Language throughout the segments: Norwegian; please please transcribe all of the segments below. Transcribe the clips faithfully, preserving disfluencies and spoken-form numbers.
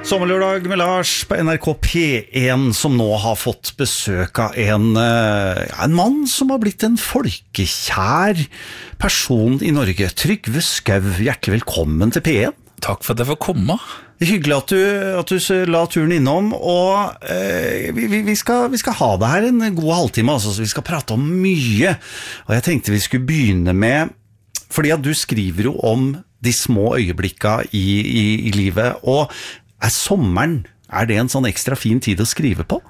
Sommerlørdag med Lars på N R K P en, som nå har fått besøk av en, ja, en mann som har blitt en folkekjær person i Norge. Trygve Skau, hjertelig velkommen til P en. Takk for at jeg får komme. Det er hyggelig at du, at du la turen innom, og eh, vi, vi, skal, vi skal ha det her en god halvtime, altså, så vi skal prate om mye. Og jeg tenkte vi skulle begynne med, fordi at du skriver jo om de små øyeblikka i, i, i livet, og er sommeren, er det en sånn ekstra fin tid å skrive på?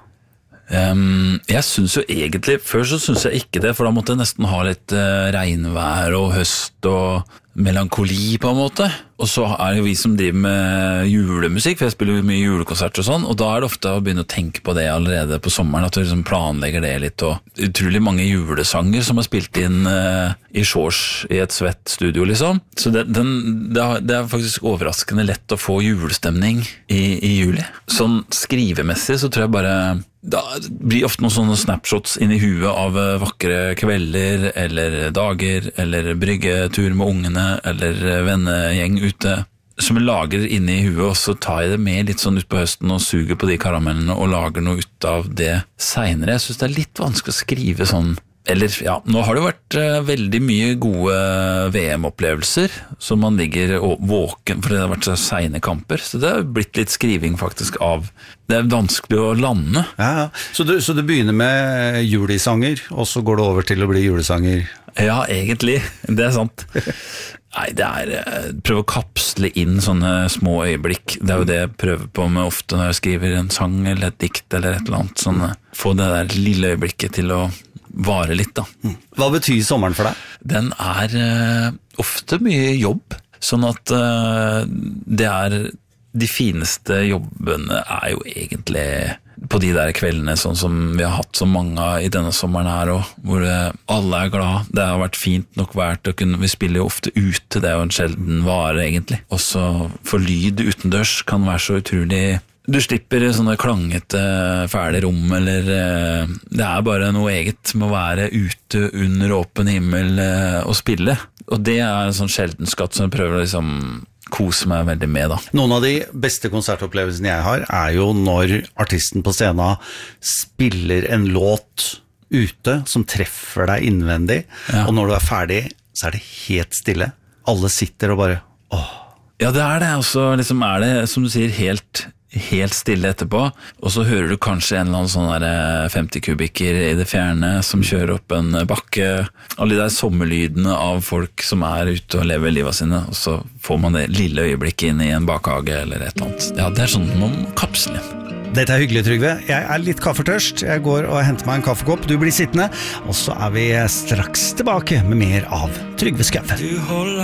Um, jeg synes jo egentlig, før så synes jeg ikke det, for da måtte jeg nesten ha litt uh, regnvær og høst og melankoli på en måte. Og så er det jo vi som driver med julemusikk, for jeg spiller jo mye julekonserter og sånn, og da er det ofte å begynne å tenke på det allerede på sommeren, at du liksom planlegger det litt, og utrolig mange julesanger som er spilt inn uh, i shorts i et svett studio liksom. Så det, den, det, er, det er faktisk overraskende lett å få julestemning i, i juli. Sånn skrivemessig så tror jeg bare da blir ofte noen sånne snapshots inn i huet av vakre kvelder, eller dager, eller bryggetur med ungene, eller vennegjeng ute, som jeg lager inne i huet, og så tar jeg det med litt sånn ut på høsten og suger på de karamellene og lager noe ut av det senere. Jeg synes det er litt vanskelig å skrive sånn. Eller, ja, nå har det vært uh, veldig mye gode V M-opplevelser, så man ligger våken, for det har vært så sene kamper, så det har blitt litt skriving faktisk av, det er vanskelig å lande. Ja, ja. Så, du, så du begynner med julesanger, og så går det over til å bli julesanger? Ja, egentlig, det er sant. Nei, det er uh, prøve å kapsle inn sånne små øyeblikk, det er jo det jeg prøver på med ofte når jeg skriver en sang eller et dikt eller et eller annet, sånn, få det der lille øyeblikket til å vare litt da. Hva betyr sommeren for deg? Den er uh, ofte mye jobb, sånn at uh, det er de fineste jobbene er jo egentlig på de der kveldene sånn som vi har hatt så mange i denne sommeren her, og hvor uh, alle er glad. Det har vært fint nok vært å kunne, vi spiller jo ofte ute, det er jo en sjelden vare egentlig. Også for lyd utendørs kan være så utrolig. Du slipper sånne klangete, fæle rom, eller det er bare noe eget med å være ute under åpen himmel og spille. Og det er en sånn sjelden skatt som jeg prøver å liksom kose meg veldig med da. Noen av de beste konsertopplevelsene jeg har er jo når artisten på scenen spiller en låt ute som treffer deg innvendig, ja. Og når du er ferdig, så er det helt stille. Alle sitter og bare, åh. Ja, det er det, og så liksom er det, som du sier, helt helt stille etterpå, og så hører du kanskje en eller annen sånn der femti kubikker i det fjerne som kjører opp en bakke, alle de der sommerlydene av folk som er ute og lever livet sine, og så får man det lille øyeblikket inn i en bakhage eller et eller annet. Ja, det er sånn man kapsler inn. Dette er hyggelig, Trygve. Jeg er litt kaffetørst. Jeg går og henter meg en kaffekopp. Du blir sittende, og så er vi straks tilbake med mer av Trygve Skau.